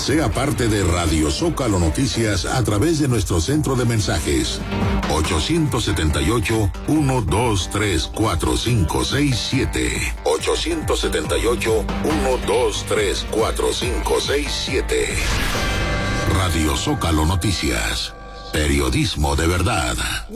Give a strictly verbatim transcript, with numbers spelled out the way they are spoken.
Sea parte de Radio Zócalo Noticias a través de nuestro centro de mensajes. ochocientos setenta y ocho, uno dos tres cuatro cinco seis siete. ochocientos setenta y ocho, uno dos tres cuatro cinco seis siete. Radio Zócalo Noticias. Periodismo de verdad.